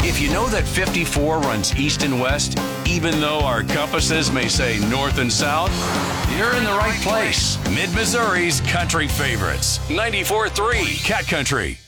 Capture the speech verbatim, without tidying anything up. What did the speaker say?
If you know that fifty-four runs east and west, even though our compasses may say north and south, you're in the right place. Mid-Missouri's country favorites. ninety-four point three Cat Country.